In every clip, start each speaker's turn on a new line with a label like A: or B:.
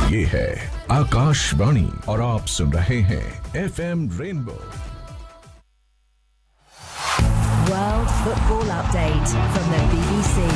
A: ये है आकाशवाणी और आप सुन रहे हैं FM rainbow.
B: World Football Update from the BBC.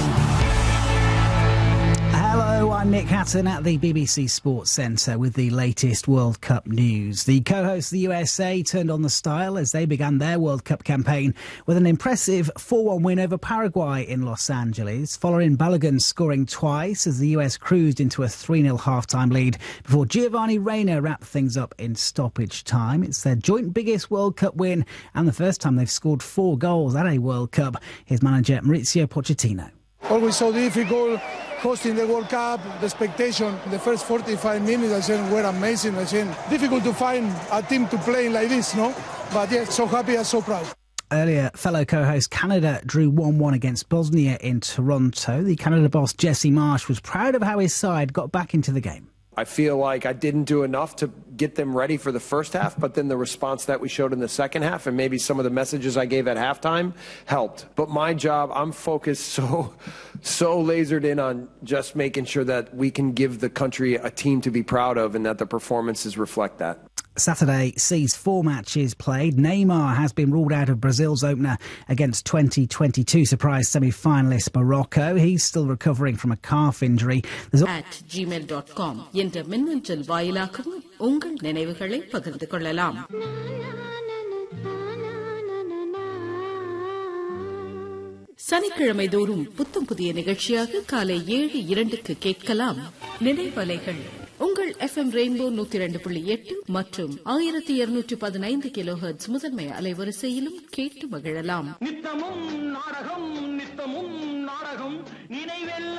C: Hello, I'm Nick Hatton at the BBC Sports Centre with the latest World Cup news. The co-hosts of the USA turned on the style as they began their World Cup campaign with an impressive 4-1 win over Paraguay in Los Angeles, following Balogun scoring twice as the US cruised into a 3-0 half-time lead before Giovanni Reina wrapped things up in stoppage time. It's their joint biggest World Cup win and the first time they've scored 4 goals at a World Cup. Here's manager Mauricio Pochettino.
D: Always so difficult hosting the World Cup, the expectation, the first 45 minutes, I think, were amazing. I think difficult to find a team to play like this, no? But yes, so happy and so proud.
C: Earlier, fellow co-host Canada drew 1-1 against Bosnia in Toronto. The Canada boss Jesse Marsh was proud of how his side got back into the game.
E: I feel like I didn't do enough to get them ready for the first half, but then the response that we showed in the second half and maybe some of the messages I gave at halftime helped. But my job, I'm focused so lasered in on just making sure that we can give the country a team to be proud of and that the performances reflect that.
C: Saturday sees 4 matches played. Neymar has been ruled out of Brazil's opener against 2022 surprise semi-finalist Morocco. He's still recovering from a calf injury.
F: at gmail.com என்ற மின்னஞ்சல் வாயிலாகவும் உங்கள் நினைவுகளை பகிர்ந்து கொள்ளலாம். சனிக்கிழமை தோறும் புத்தம் புதிய நிகழ்ச்சியாக காலை 7:02 கேட்கலாம் நினைவலைகள். உங்கள் FM ரெயின்போ 102.8 மற்றும் 1215 கிலோஹெர்ட்ஸ் முதன்மை அலைவரிசையிலும் கேட்டு மகிழலாம்.
G: நித்தமும் நாடகம் நினைவெல்லாம்